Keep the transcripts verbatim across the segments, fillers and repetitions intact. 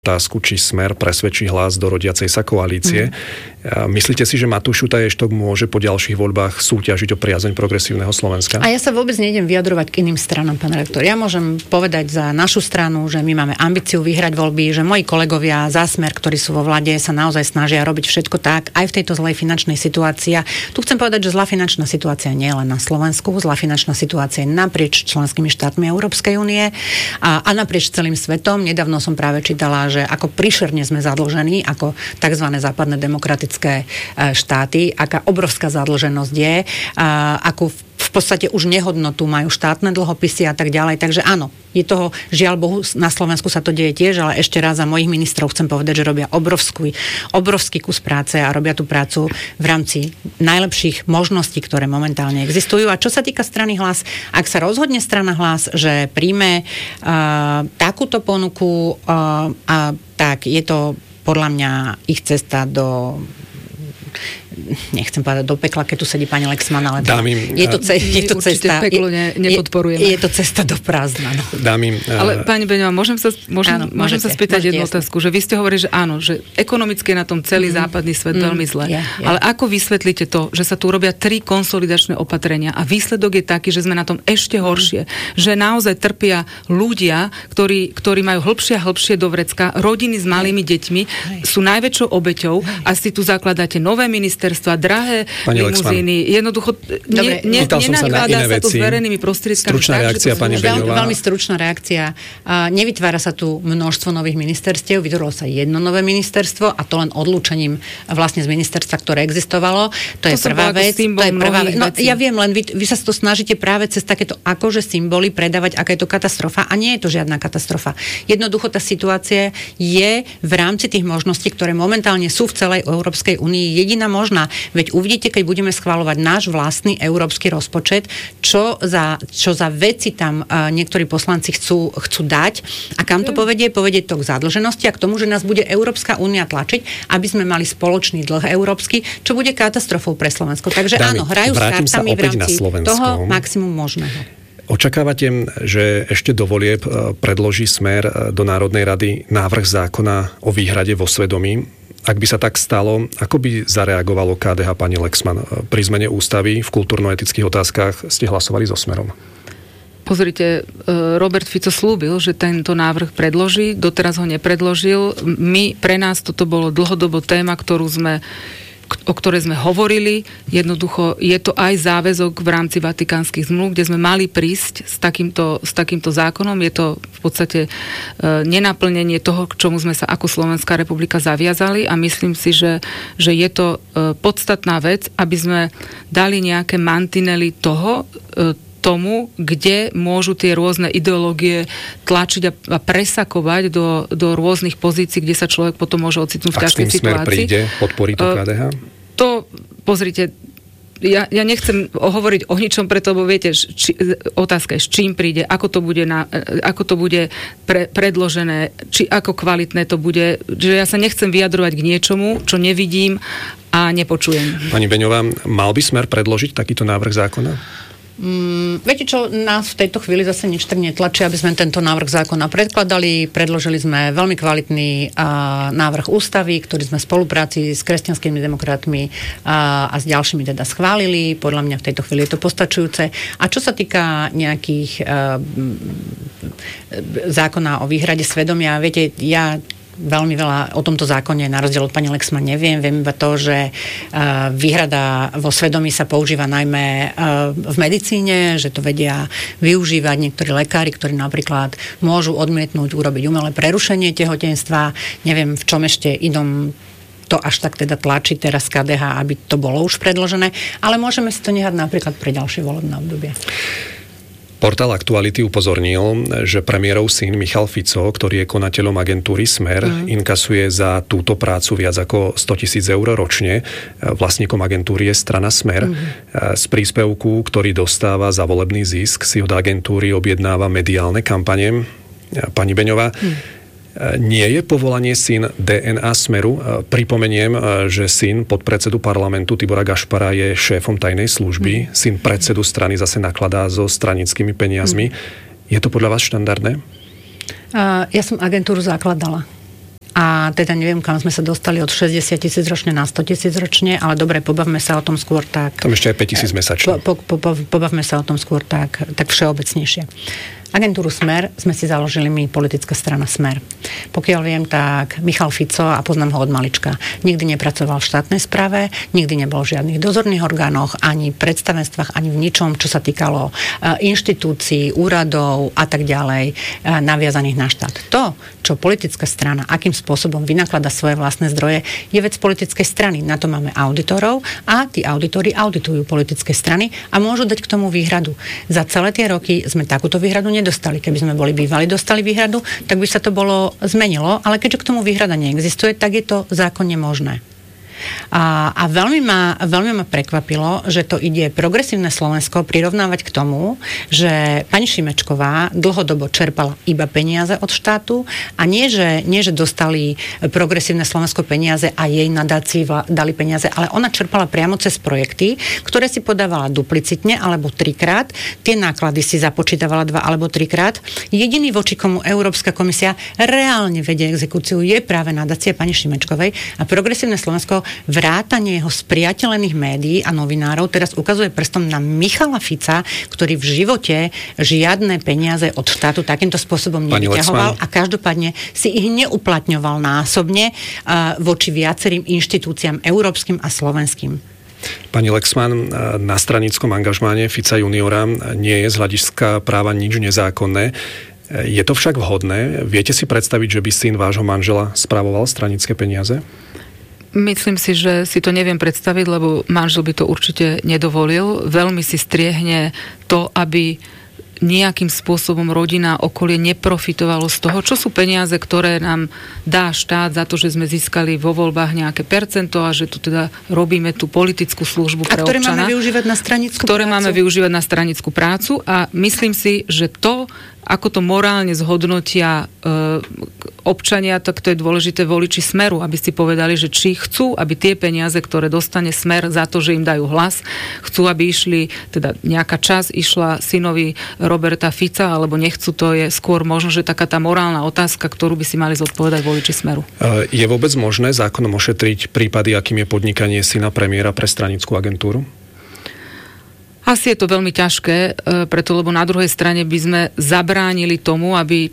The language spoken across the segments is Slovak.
otázku, či Smer presvedčí Hlas do rodiacej sa koalície. Mm. Myslíte si, že Matúš Šutaj-Eštok môže po ďalších voľbách súťažiť o priazeň progresívneho Slovenska? A ja sa vôbec nejdem vyjadrovať k iným stranám, pán rektor. Ja môžem povedať za našu stranu, že my máme ambíciu vyhrať voľby, že moji kolegovia za Smer, ktorí sú vo vláde, sa naozaj snažia robiť všetko tak, aj v tejto zlej finančnej situácii. Tu chcem povedať, že zlá finančná situácia nie je len na Slovensku, zlá finančná situácia je naprieč členskými štátmi Európskej únie a, a naprieč celým svetom. Nedávno som práve čítala, že ako príšerne sme zadlžení, ako tzv. Západné demokratické štáty, aká obrovská zadlženosť je, ako v podstate už nehodnotu majú štátne dlhopisy a tak ďalej. Takže áno, je toho, žiaľ Bohu, na Slovensku sa to deje tiež, ale ešte raz za mojich ministrov chcem povedať, že robia obrovský, obrovský kus práce a robia tú prácu v rámci najlepších možností, ktoré momentálne existujú. A čo sa týka strany Hlas, ak sa rozhodne strana Hlas, že príjme uh, takúto ponuku, uh, a tak je to podľa mňa ich cesta do... nechcem povedať do pekla, keď tu sedí pani Lexman, ale Dámy, je to, ce, je to cesta... peklo ne, nepodporujeme. Je, je to cesta do prázdna. No. Dámy, ale pani Beňová, môžem sa, môžem, áno, môžem môžete, sa spýtať jednu jasne. otázku, že vy ste hovorili, že áno, že ekonomicky je na tom celý mm. západný svet mm. veľmi zle. Yeah, yeah. Ale ako vysvetlíte to, že sa tu robia tri konsolidačné opatrenia a výsledok je taký, že sme na tom ešte horšie. Mm. Že naozaj trpia ľudia, ktorí, ktorí majú hlbšie a hlbšie do vrecka, rodiny s malými deťmi Hej. sú najväčšou obeťou Hej. a si tu zakladáte nové ministerstva, drahé pani limuzíny. Lexman. Jednoducho ne, ne, nenakladá sa to s verejnými prostriedkami. Stručná tak, reakcia, pani Beňová. Veľmi, veľmi stručná reakcia. Uh, nevytvára sa tu množstvo nových ministerstiev, vytvorilo sa jedno nové ministerstvo a to len odlúčením vlastne z ministerstva, ktoré existovalo. To, to je prvá vec. To je prvá vec. No, ja viem, len vy, vy sa to snažíte práve cez takéto akože symboly predávať, aká je to katastrofa a nie je to žiadna katastrofa. Jednoducho tá situácia je v rámci tých možností, ktoré momentálne sú v celej Európskej únii jediná možná. Veď uvidíte, keď budeme schvaľovať náš vlastný európsky rozpočet, čo za, čo za veci tam uh, niektorí poslanci chcú, chcú dať a kam to povedie? Povedie to k zadlženosti a k tomu, že nás bude Európska únia tlačiť, aby sme mali spoločný dlh európsky, čo bude katastrofou pre Slovensko. Takže Dámy, áno, hrajú s kartami v rámci toho maximum možného. Očakávate, že ešte do volieb predloží Smer do Národnej rady návrh zákona o výhrade vo svedomí? Ak by sa tak stalo, ako by zareagovalo ká dé há, pani Lexman? Pri zmene ústavy v kultúrno-etických otázkach ste hlasovali so Smerom. Pozrite, Robert Fico slúbil, že tento návrh predloží, doteraz ho nepredložil. My, pre nás toto bolo dlhodobo téma, ktorú sme o ktorej sme hovorili. Jednoducho je to aj záväzok v rámci vatikánskych zmluv, kde sme mali prísť s takýmto, s takýmto zákonom. Je to v podstate e, nenaplnenie toho, k čomu sme sa ako Slovenská republika zaviazali a myslím si, že, že je to e, podstatná vec, aby sme dali nejaké mantinely toho, e, tomu, kde môžu tie rôzne ideológie tlačiť a, a presakovať do, do rôznych pozícií, kde sa človek potom môže ocitnúť v ťažkej situácii. Ak s tým Smer príde, podporí to ká dé há? To, pozrite, ja, ja nechcem hovoriť o ničom preto, lebo viete, či, otázka je, s čím príde, ako to bude, na, ako to bude pre, predložené, či ako kvalitné to bude. Že ja sa nechcem vyjadrovať k niečomu, čo nevidím a nepočujem. Pani Beňová, mal by Smer predložiť takýto návrh zákona? Mm, viete čo, nás v tejto chvíli zase nič tak netlačí, aby sme tento návrh zákona predkladali. Predložili sme veľmi kvalitný a, návrh ústavy, ktorý sme v spolupráci s kresťanskými demokratmi a, a s ďalšími teda schválili. Podľa mňa v tejto chvíli je to postačujúce. A čo sa týka nejakých a, zákona o výhrade svedomia, viete, ja veľmi veľa o tomto zákone, na rozdiel od pani Lexman, neviem. Viem iba to, že uh, výhrada vo svedomí sa používa najmä uh, v medicíne, že to vedia využívať niektorí lekári, ktorí napríklad môžu odmietnúť urobiť umelé prerušenie tehotenstva. Neviem, v čom ešte inom to až tak teda tlačí teraz ká dé há, aby to bolo už predložené, ale môžeme si to nehať napríklad pre ďalšie volebné obdobie. Portál Aktuality upozornil, že premiérov syn Michal Fico, ktorý je konateľom agentúry Smer, mm. inkasuje za túto prácu viac ako stotisíc eur ročne. Vlastníkom agentúry je strana Smer. Mm. Z príspevku, ktorý dostáva za volebný zisk, si od agentúry objednáva mediálne kampane. Pani Beňová, mm. nie je povolanie syn dé en á Smeru? Pripomeniem, že syn podpredsedu parlamentu Tibora Gašpara je šéfom tajnej služby. Mm. Syn predsedu strany zase nakladá so stranickými peniazmi. Mm. Je to podľa vás štandardné? Uh, ja som agentúru zakladala. A teda neviem, kam sme sa dostali od šesťdesiat tisíc ročne na sto tisíc ročne, ale dobre, pobavme sa o tom skôr tak... Tam ešte aj päť tisíc mesačne. Po, po, po, pobavme sa o tom skôr tak, tak všeobecnejšie. Agentúru Smer sme si založili my, politická strana Smer. Pokiaľ viem, tak Michal Fico, a poznám ho od malička, nikdy nepracoval v štátnej správe, nikdy nebol v žiadnych dozorných orgánoch, ani predstavenstvách, ani v ničom, čo sa týkalo inštitúcií, úradov a tak ďalej, naviazaných na štát. To, čo politická strana, akým spôsobom vynaklada svoje vlastné zdroje, je vec politickej strany. Na to máme auditorov a tí auditori auditujú politické strany a môžu dať k tomu výhradu. Za celé tie roky sme takúto výhradu nedostali. Keby sme boli bývali, dostali výhradu, tak by sa to bolo zmenilo, ale keďže k tomu výhrada neexistuje, tak je to zákonne možné. A, a veľmi, ma, veľmi ma prekvapilo, že to ide progresívne Slovensko prirovnávať k tomu, že pani Šimečková dlhodobo čerpala iba peniaze od štátu a nie, že, nie, že dostali progresívne Slovensko peniaze a jej nadácii dali peniaze, ale ona čerpala priamo cez projekty, ktoré si podávala duplicitne alebo trikrát. Tie náklady si započítavala dva alebo trikrát. Jediný, voči komu Európska komisia reálne vedie exekúciu, je práve nadácia pani Šimečkovej a progresívne Slovensko vrátanie jeho spriateľených médií a novinárov teraz ukazuje prstom na Michala Fica, ktorý v živote žiadne peniaze od štátu takýmto spôsobom nevyťahoval a každopádne si ich neuplatňoval násobne uh, voči viacerým inštitúciám európskym a slovenským. Pani Lexman, na stranickom angažmáne Fica juniora nie je z hľadiska práva nič nezákonné. Je to však vhodné? Viete si predstaviť, že by syn vášho manžela spravoval stranické peniaze? Myslím si, že si to neviem predstaviť, lebo manžel by to určite nedovolil. Veľmi si striehne to, aby nejakým spôsobom rodina, okolie neprofitovalo z toho, čo sú peniaze, ktoré nám dá štát za to, že sme získali vo voľbách nejaké percento a že tu teda robíme tú politickú službu pre občana. A ktoré máme využívať na stranickú ktoré prácu. máme využívať na stranickú prácu a myslím si, že to, ako to morálne zhodnotia e, občania, tak to je dôležité voliči Smeru, aby si povedali, že či chcú, aby tie peniaze, ktoré dostane Smer za to, že im dajú hlas, chcú, aby išli, teda nejaká časť išla synovi Roberta Fica, alebo nechcú, to je skôr možno, že taká tá morálna otázka, ktorú by si mali zodpovedať voliči Smeru. Je vôbec možné zákonom ošetriť prípady, akým je podnikanie syna premiéra pre stranickú agentúru? Asi je to veľmi ťažké, preto lebo na druhej strane by sme zabránili tomu, aby,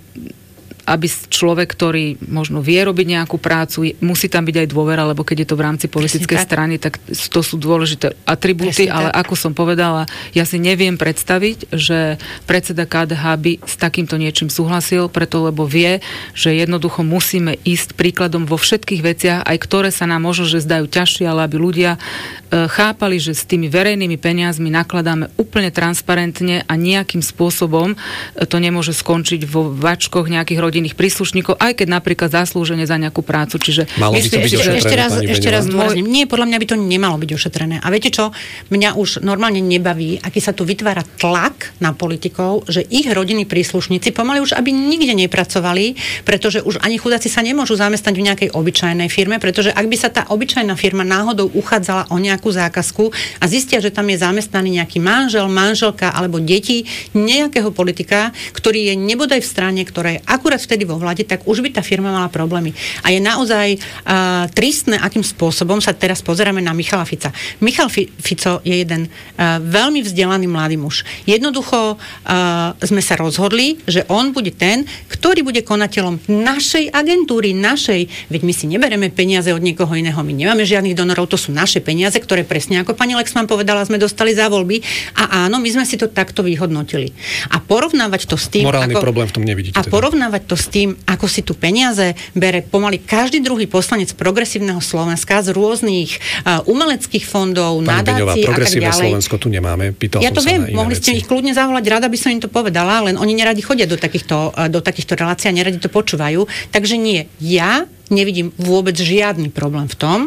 aby človek, ktorý možno vie robiť nejakú prácu, musí tam byť aj dôvera, lebo keď je to v rámci politickej tak. strany, tak to sú dôležité atribúty, Presne ale tak. ako som povedala, ja si neviem predstaviť, že predseda ká dé há by s takýmto niečím súhlasil, preto lebo vie, že jednoducho musíme ísť príkladom vo všetkých veciach, aj ktoré sa nám možno, že zdajú ťažšie, ale aby ľudia chápali, že s tými verejnými peniazmi nakladáme úplne transparentne a nejakým spôsobom to nemôže skončiť vo vačkoch nejakých rodinných príslušníkov, aj keď napríklad zaslúžene za nejakú prácu. Čiže malo by to byť ešte, ošetrené, ešte raz, ešte raz dôrazním. Môj... Nie, podľa mňa by to nemalo byť ošetrené. A viete čo? Mňa už normálne nebaví, aký sa tu vytvára tlak na politikov, že ich rodinní príslušníci pomaly už aby nikde nepracovali, pretože už ani chudáci sa nemôžu zamestnať v nejakej obyčajnej firme, pretože ak by sa tá obyčajná firma náhodou uchádzala o nejakú zákazku a zistia, že tam je zamestnaný nejaký manžel, manželka alebo deti nejakého politika, ktorý je nebodaj v strane, ktorá je akurát vtedy vo vláde, tak už by tá firma mala problémy. A je naozaj uh, tristné, akým spôsobom sa teraz pozeráme na Michala Fica. Michal Fi- Fico je jeden uh, veľmi vzdelaný mladý muž. Jednoducho uh, sme sa rozhodli, že on bude ten, ktorý bude konateľom našej agentúry, našej, veď my si nebereme peniaze od niekoho iného, my nemáme žiadnych donorov, to sú naše peniaze, ktoré presne ako pani Lexman povedala, sme dostali za voľby a áno, my sme si to takto vyhodnotili. A porovnávať to s tým... Morálny ako, problém v tom nevidíte. A teda. porovnávať to s tým, ako si tu peniaze bere pomaly každý druhý poslanec progresívneho Slovenska z rôznych uh, umeleckých fondov, pani nadácií Beňová, a tak progresívne ďalej. Slovensko tu nemáme. Pýtal ja to som viem, sa na iné mohli ste veci. ich kľudne zavolať, rada by som im to povedala, len oni neradi chodia do takýchto, do takýchto relácií a neradi to počúvajú. Takže nie, ja nevidím vôbec žiadny problém v tom,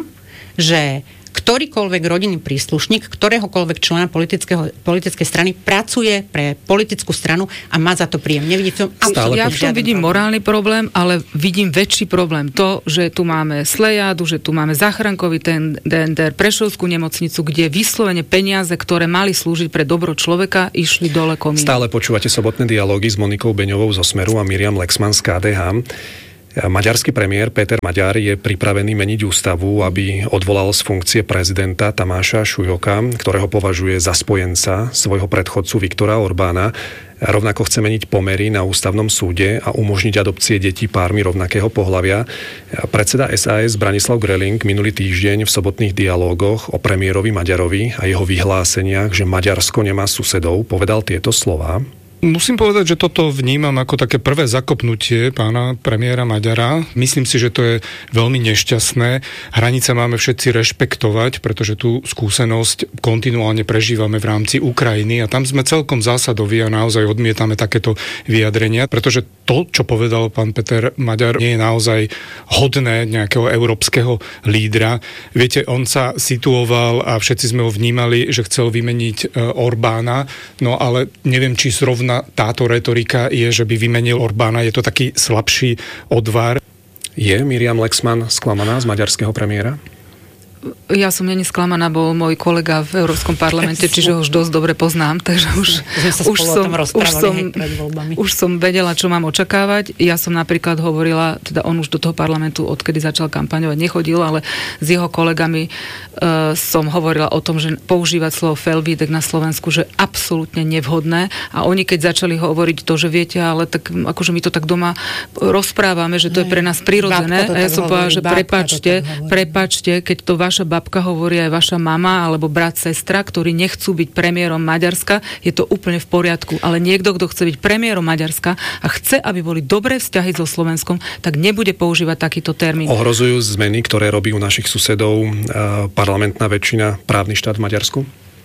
že ktorýkoľvek rodinný príslušník, ktoréhokoľvek člena politickej strany pracuje pre politickú stranu a má za to príjem. Nevidím absolútne. Ja v tom vidím problém. morálny problém, ale vidím väčší problém. To, že tu máme Slejádu, že tu máme záchrankový tender, Prešovskú nemocnicu, kde vyslovene peniaze, ktoré mali slúžiť pre dobro človeka, išli dole komín. Stále počúvate sobotné dialógy s Monikou Beňovou zo Smeru a Miriam Lexman z ká dé há. Maďarský premiér Péter Maďar je pripravený meniť ústavu, aby odvolal z funkcie prezidenta Tamáša Šujoka, ktorého považuje za spojenca svojho predchodcu Viktora Orbána. Rovnako chce meniť pomery na ústavnom súde a umožniť adopcie detí pármi rovnakého pohlavia. Predseda es a es Branislav Greling minulý týždeň v sobotných dialógoch o premiérovi Maďarovi a jeho vyhláseniach, že Maďarsko nemá susedov, povedal tieto slová. Musím povedať, že toto vnímam ako také prvé zakopnutie pána premiéra Maďara. Myslím si, že to je veľmi nešťastné. Hranice máme všetci rešpektovať, pretože tú skúsenosť kontinuálne prežívame v rámci Ukrajiny a tam sme celkom zásadoví a naozaj odmietame takéto vyjadrenia, pretože to, čo povedal pán Péter Maďar, nie je naozaj hodné nejakého európskeho lídra. Viete, on sa situoval a všetci sme ho vnímali, že chcel vymeniť Orbána, no ale neviem, či zrovna táto retorika je, že by vymenil Orbána. Je to taký slabší odvar. Je Miriam Lexman sklamaná z maďarského premiéra? Ja som není sklamaná, bol môj kolega v Európskom parlamente, čiže ho už dosť dobre poznám, takže už, už, som, už, som, už som vedela, čo mám očakávať. Ja som napríklad hovorila, teda on už do toho parlamentu, odkedy začal kampaňovať, nechodil, ale s jeho kolegami uh, som hovorila o tom, že používať slovo felvidek na Slovensku, že absolútne nevhodné. A oni, keď začali hovoriť to, že viete, ale tak akože my to tak doma rozprávame, že to je pre nás prirodzené. A ja som povedala, že prepáčte, prepáčte, keď to vaša babka hovorí aj vaša mama alebo brat, sestra, ktorí nechcú byť premiérom Maďarska, je to úplne v poriadku. Ale niekto, kto chce byť premiérom Maďarska a chce, aby boli dobré vzťahy so Slovenskom, tak nebude používať takýto termín. Ohrozujú zmeny, ktoré robí u našich susedov parlamentná väčšina, právny štát v Maďarsku?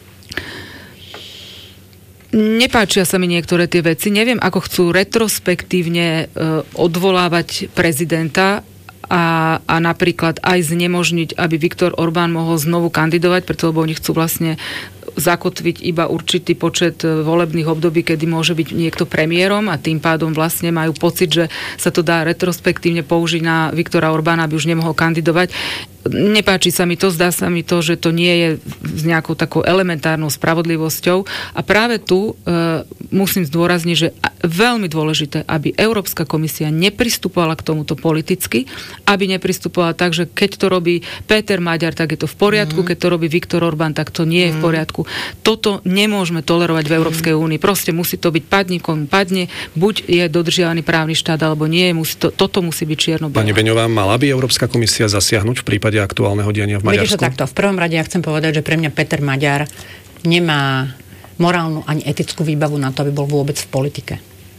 Nepáčia sa mi niektoré tie veci. Neviem, ako chcú retrospektívne odvolávať prezidenta A, a napríklad aj znemožniť, aby Viktor Orbán mohol znovu kandidovať, preto lebo oni chcú vlastne zakotviť iba určitý počet volebných období, kedy môže byť niekto premiérom a tým pádom vlastne majú pocit, že sa to dá retrospektívne použiť na Viktora Orbána, aby už nemohol kandidovať. Nepáči sa mi to, zdá sa mi to, že to nie je s nejakou takou elementárnou spravodlivosťou a práve tu e, musím zdôrazniť, že veľmi dôležité, aby Európska komisia nepristupovala k tomuto politicky, aby nepristupovala tak, že keď to robí Péter Maďar, tak je to v poriadku, mm. keď to robí Viktor Orbán, tak to nie je v poriadku. Toto nemôžeme tolerovať v Európskej únii. Proste musí to byť padni, komu padne, buď je dodržiavaný právny štát, alebo nie, musí to, toto musí byť čierno-biele. Pani Beňová, mala by Európska komisia zasiahnuť v prípade aktuálneho diania v Maďarsku? Vidíš to takto. V prvom rade ja chcem povedať, že pre mňa Péter Maďar nemá morálnu ani etickú výbavu na to, aby bol vôbec v politike.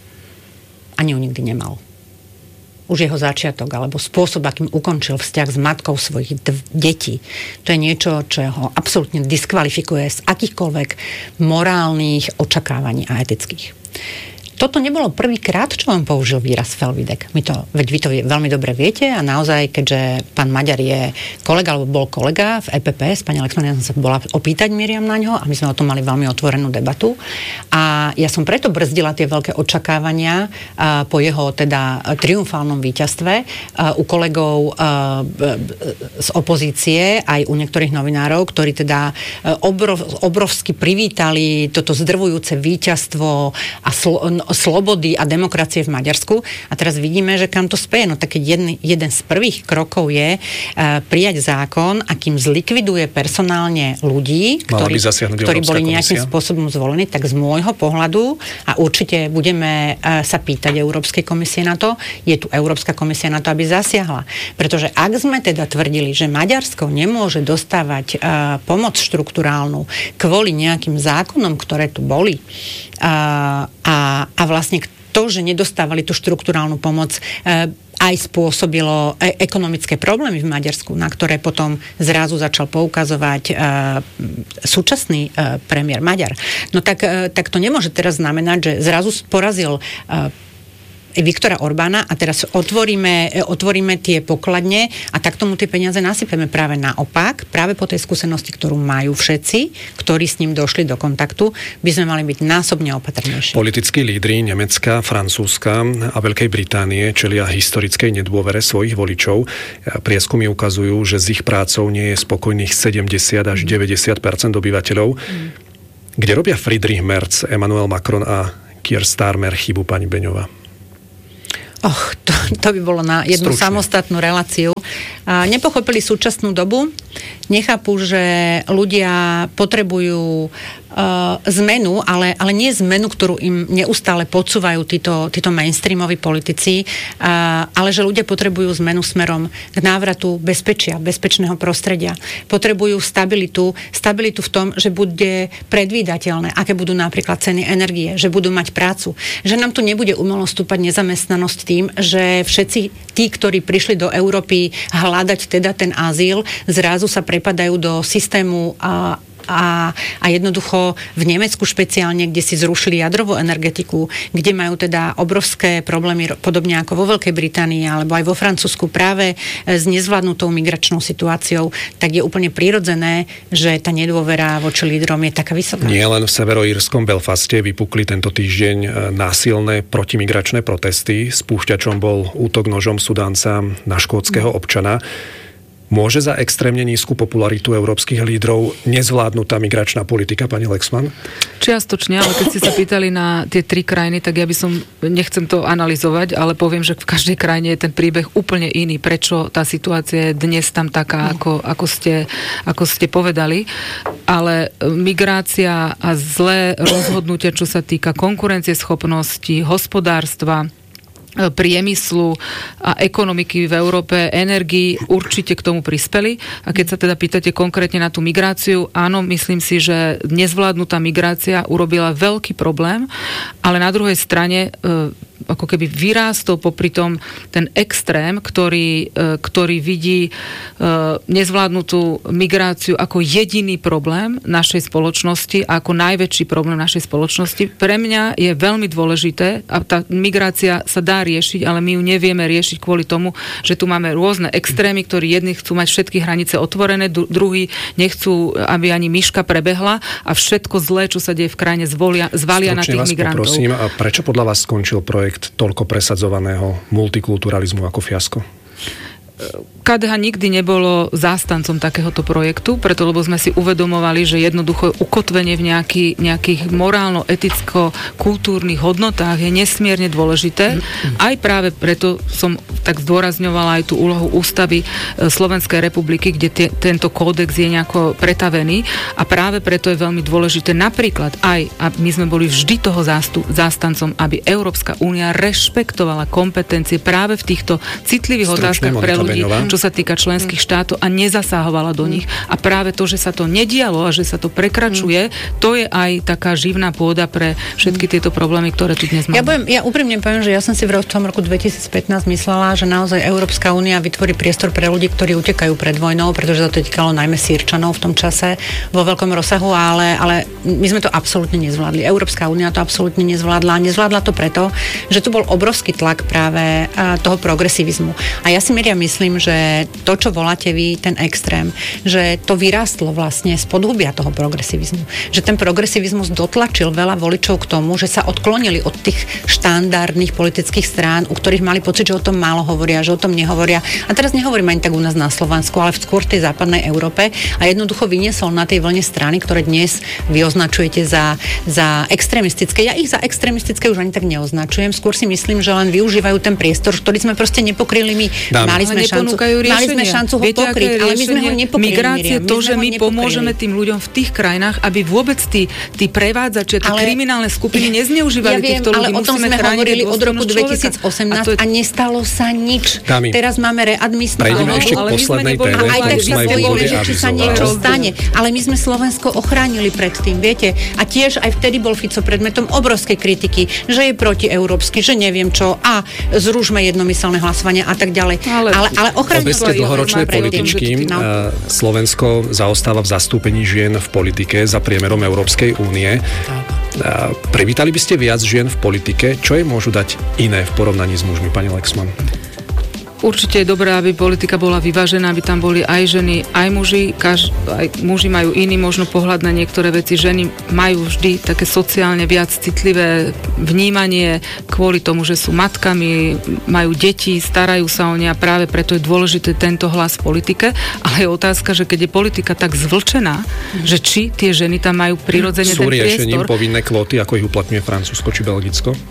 Ani ju nikdy nemal. Už jeho začiatok, alebo spôsob, akým ukončil vzťah s matkou svojich d- detí, to je niečo, čo ho absolútne diskvalifikuje z akýchkoľvek morálnych očakávaní a etických. Toto nebolo prvýkrát, čo on použil výraz felvidek. My to, veď vy to veľmi dobre viete a naozaj, keďže pán Maďar je kolega, alebo bol kolega v é pé pé, s pani Lexman, ja som sa bola opýtať Miriam na ňo a my sme o tom mali veľmi otvorenú debatu. A ja som preto brzdila tie veľké očakávania a, po jeho teda triumfálnom víťazstve a, u kolegov a, z opozície, aj u niektorých novinárov, ktorí teda obrov, obrovsky privítali toto zdrvujúce víťazstvo a slo, slobody a demokracie v Maďarsku. A teraz vidíme, že kam to speje. No tak jeden, jeden z prvých krokov je uh, prijať zákon, akým zlikviduje personálne ľudí, ktorí, ktorí boli nejakým komisia. spôsobom zvolení, tak z môjho pohľadu, a určite budeme uh, sa pýtať Európskej komisie na to, je tu Európska komisia na to, aby zasiahla. Pretože ak sme teda tvrdili, že Maďarsko nemôže dostávať uh, pomoc štrukturálnu kvôli nejakým zákonom, ktoré tu boli, uh, a A vlastne to, že nedostávali tú štrukturálnu pomoc, aj spôsobilo ekonomické problémy v Maďarsku, na ktoré potom zrazu začal poukazovať súčasný premiér Maďar. No tak, tak to nemôže teraz znamenať, že zrazu porazil Viktora Orbána a teraz otvoríme, otvoríme tie pokladne a tak tomu tie peniaze nasypeme. Práve naopak, práve po tej skúsenosti, ktorú majú všetci, ktorí s ním došli do kontaktu, by sme mali byť násobne opatrnejší. Politickí lídri Nemecka, Francúzska a Veľkej Británie čelia historickej nedôvere svojich voličov. Prieskumy ukazujú, že z ich prácou nie je spokojných sedemdesiat až deväťdesiat percent obyvateľov. Mm. Kde robia Friedrich Merz, Emmanuel Macron a Keir Starmer chybu, pani Beňová? Och, to, to by bolo na jednu Stručne. samostatnú reláciu. A nepochopili súčasnú dobu, nechápu, že ľudia potrebujú uh, zmenu, ale, ale nie zmenu, ktorú im neustále podsúvajú títo, títo mainstreamoví politici, uh, ale že ľudia potrebujú zmenu smerom k návratu bezpečia, bezpečného prostredia. Potrebujú stabilitu, stabilitu v tom, že bude predvídateľné, aké budú napríklad ceny energie, že budú mať prácu, že nám tu nebude umelo stúpať nezamestnanosť tým, že všetci tí, ktorí prišli do Európy hľadať teda ten azyl, zrazu sa prepadajú do systému a A, a jednoducho v Nemecku špeciálne, kde si zrušili jadrovú energetiku, kde majú teda obrovské problémy, podobne ako vo Veľkej Británii alebo aj vo Francúzsku práve s nezvládnutou migračnou situáciou, tak je úplne prirodzené, že tá nedôvera voči lídrom je taká vysoká. Nie len v severoírskom Belfaste vypukli tento týždeň násilné protimigračné protesty. Spúšťačom bol útok nožom Sudánca na škótskeho občana. Môže za extrémne nízku popularitu európskych lídrov nezvládnutá migračná politika, pani Lexman? Čiastočne, ale keď ste sa pýtali na tie tri krajiny, tak ja by som, nechcem to analyzovať, ale poviem, že v každej krajine je ten príbeh úplne iný. Prečo tá situácia je dnes tam taká, ako, ako, ste, ako ste povedali. Ale migrácia a zlé rozhodnutia, čo sa týka konkurencieschopnosti, hospodárstva, priemyslu a ekonomiky v Európe, energii určite k tomu prispeli. A keď sa teda pýtate konkrétne na tú migráciu, áno, myslím si, že nezvládnutá migrácia urobila veľký problém, ale na druhej strane ako keby vyrástol popri tom ten extrém, ktorý, ktorý vidí nezvládnutú migráciu ako jediný problém našej spoločnosti a ako najväčší problém našej spoločnosti. Pre mňa je veľmi dôležité a tá migrácia sa dá riešiť, ale my ju nevieme riešiť kvôli tomu, že tu máme rôzne extrémy, ktorí jedni chcú mať všetky hranice otvorené, druhí nechcú, aby ani myška prebehla a všetko zlé, čo sa deje v krajine, zvolia, zvalia Stručne na tých vás migrantov. Poprosím, a prečo podľa vás skončil projekt toľko presadzovaného multikulturalizmu ako fiasko? ká dé há nikdy nebolo zástancom takéhoto projektu, preto lebo sme si uvedomovali, že jednoducho ukotvenie v nejaký, nejakých morálno-eticko-kultúrnych hodnotách je nesmierne dôležité. Aj práve preto som tak zdôrazňovala aj tú úlohu ústavy Slovenskej republiky, kde te, tento kódex je nejako pretavený a práve preto je veľmi dôležité napríklad aj, a my sme boli vždy toho zástup, zástancom, aby Európska únia rešpektovala kompetencie práve v týchto citlivých otázkach pre ľudí, čo sa týka členských štátov a nezasahovala do nich. A práve to, že sa to nedialo a že sa to prekračuje, to je aj taká živná pôda pre všetky tieto problémy, ktoré tu dnes máme. Ja, poviem, ja úprimne poviem, že ja som si v tom roku dvetisícpätnásť myslela, že naozaj Európska únia vytvorí priestor pre ľudí, ktorí utekajú pred vojnou, pretože sa to týkalo najmä Sýrčanov v tom čase vo veľkom rozsahu, ale, ale my sme to absolútne nezvládli. Európska únia to absolútne nezvládla. Nezvládla to preto, že tu bol obrovský tlak práve toho progresivizmu. A ja si Miriam myslím, že to, čo voláte vy, ten extrém, že to vyrástlo vlastne z podhubia toho progresivizmu. Že ten progresivizmus dotlačil veľa voličov k tomu, že sa odklonili od tých štandardných politických strán, u ktorých mali pocit, že o tom málo hovoria, že o tom nehovoria. A teraz nehovorím ani tak u nás na Slovensku, ale v skôr tej západnej Európe a jednoducho vyniesol na tej vlne strany, ktoré dnes vy označujete za, za extrémistické. Ja ich za extrémistické už ani tak neoznačujem. Skôr si myslím, že len využívajú ten priestor, ktorý sme proste nepokryli my. Dáme. Mali sme šancu, mali sme šancu ho Viete, pokryť, ale my sme ho nepokryli. Migrácie, to, že my pomôžeme tým ľuďom v tých krajinách, aby vôbec tí, tí prevádzači, tie kriminálne skupiny nezneužívali ja viem, týchto ľudí. Ale o tom sme hovorili od roku dvetisícosemnásť a, a nestalo sa nič. Dámy. Teraz máme readmisnú Prejdeme ešte k poslednej téme. A aj tak sa bojíme, že či sa niečo stane. Ale my sme Slovensko ochránili pred tým, viete. A tiež aj vtedy bol Fico predmetom obrovskej kritiky, že je protieurópsky, že neviem čo a zrušme jednomyselné hlasovanie a tak ďalej. Ale, ale, ale ochránili ste dlhoročnej političky. Slovensko zaostáva v zastúpení žien v politike za priemerom Európskej únie. Privítali by ste viac žien v politike? Čo jej môžu dať iné v porovnaní s mužmi, pani Lexman? Určite je dobré, aby politika bola vyvážená, aby tam boli aj ženy, aj muži. Kaž, aj muži majú iný možno pohľad na niektoré veci. Ženy majú vždy také sociálne viac citlivé vnímanie kvôli tomu, že sú matkami, majú deti, starajú sa o ne a práve preto je dôležité tento hlas v politike. Ale je otázka, že keď je politika tak zvlčená, mm. že či tie ženy tam majú prirodzene ten priestor. Sú riešením povinné kvóty, ako ich uplatňuje Francúzsko či Belgicko?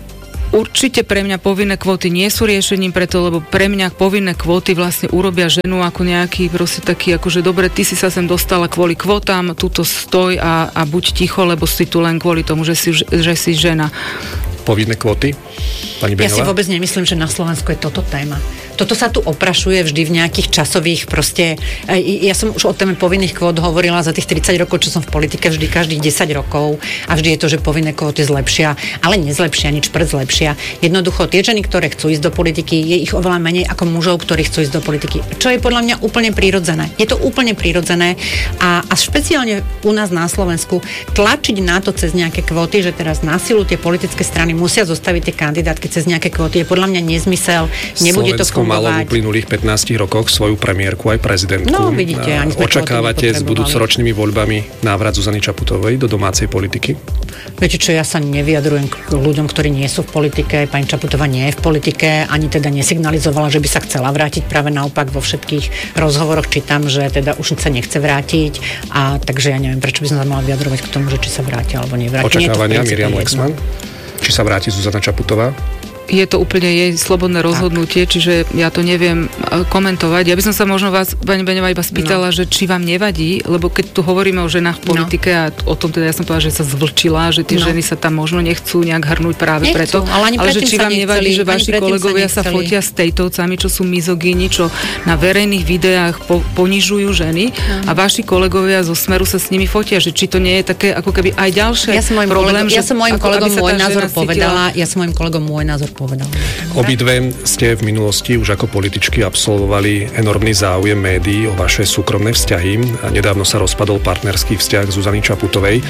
Určite pre mňa povinné kvóty nie sú riešením preto, lebo pre mňa povinné kvóty vlastne urobia ženu ako nejaký proste taký, akože dobre, ty si sa sem dostala kvôli kvótám, tuto stoj a, a buď ticho, lebo si tu len kvôli tomu, že si, že si žena. Povinné kvóty? Pani Beňová? Ja si vôbec nemyslím, že na Slovensku je toto téma. Toto sa tu oprašuje vždy v nejakých časových proste... Ja som už o téme povinných kvót hovorila za tých tridsať rokov, čo som v politike, vždy každých desať rokov a vždy je to, že povinné kvóty zlepšia, ale nezlepšia, nič pred zlepšia. Jednoducho, tie ženy, ktoré chcú ísť do politiky, je ich oveľa menej ako mužov, ktorí chcú ísť do politiky. Čo je podľa mňa úplne prirodzené. Je to úplne prirodzené a, a špeciálne u nás na Slovensku tlačiť na to cez nejaké kvóty, že teraz na silu tie politické strany musia zostaviť tie kandidátky cez nejaké kvóty, je podľa mňa nezmysel. Nebude to malo v uplynulých pätnástich rokoch svoju premiérku aj prezidentku. No, vidíte, ani sme Očakávate s budúcoročnými voľbami návrat Zuzany Čaputovej do domácej politiky? Viete čo, ja sa nevyjadrujem k ľuďom, ktorí nie sú v politike. Pani Čaputová nie je v politike, ani teda nesignalizovala, že by sa chcela vrátiť. Práve naopak vo všetkých rozhovoroch čítam, že teda už sa nechce vrátiť. A takže ja neviem, prečo by som sa mala vyjadrovať k tomu, že či sa vráti alebo nevráti. Očakávania Miriam Lexman? Či sa vráti Zuzana Čaputová? Je to úplne jej slobodné rozhodnutie, tak. Čiže ja to neviem komentovať. Ja by som sa možno vás, pani Beňová, iba spýtala, no. že či vám nevadí, lebo keď tu hovoríme o ženách v politike no. a o tom teda ja som povedala, že sa zvlčila, že tie no. ženy sa tam možno nechcú nejak hrnúť práve nechcú, preto. Ale, ale že či vám nechceli, nevadí, že vaši kolegovia sa, sa fotia s tejtovcami, čo sú mizogíni, čo na verejných videách po, ponižujú ženy no. a vaši kolegovia zo Smeru sa s nimi fotia, že či to nie je také ako keby aj ďalšie ja problém, kolegom, že ja som mojim kolegom môj názor povedala, ja som mojim kolegom môj názor povedal. Obidve ste v minulosti už ako političky absolvovali enormný záujem médií o vaše súkromné vzťahy. Nedávno sa rozpadol partnerský vzťah Zuzany Čaputovej.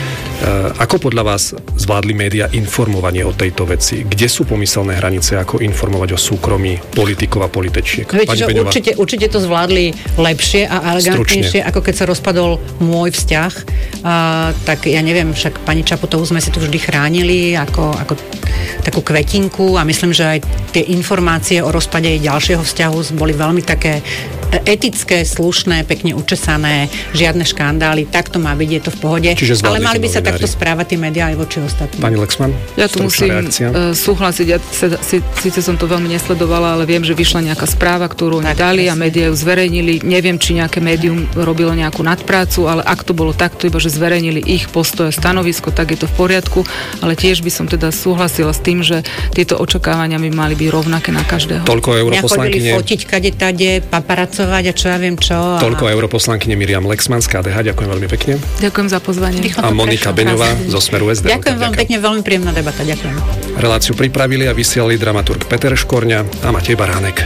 Ako podľa vás zvládli médiá informovanie o tejto veci? Kde sú pomyselné hranice, ako informovať o súkromí politikov a političiek? Viete, určite, určite to zvládli lepšie a elegantnejšie, ako keď sa rozpadol môj vzťah. Uh, tak ja neviem, však pani Čaputovú sme si tu vždy chránili ako, ako takú kvetinku a myslím, že aj tie informácie o rozpade ďalšieho vzťahu boli veľmi také etické, slušné, pekne učesané, žiadne škandály, tak to má byť, je to v pohode. Ale mali by sa takto správať tie médiá aj voči ostatným. Pani Lexman? Ja tu musím uh, súhlasiť, ja si, síce som to veľmi nesledovala, ale viem, že vyšla nejaká správa, ktorú oni dali a médiá ju zverejnili. Neviem, či nejaké médium robilo nejakú nadprácu, ale ak to bolo takto, iba že zverejnili ich postoje, stanovisko, tak je to v poriadku, ale tiež by som teda súhlasila s tým, že tieto očakávania by mali byť rovnaké na každého. Toľko europoslankyne. Nechodili fotiť kade tade, paparacovať a čo ja viem čo. A... Toľko europoslankyne Miriam Lexman z ká dé há. Ďakujem veľmi pekne. Ďakujem za pozvanie. A Monika Beňová zo Smeru es dé. Ďakujem veľmi pekne, veľmi príjemná debata. Ďakujem. Reláciu pripravili a vysielali dramaturg Peter Škorňa a Matej Baránek.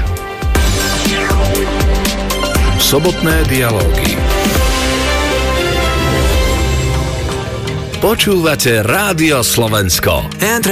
Sobotné dialógy. Počúvate Rádio Slovensko.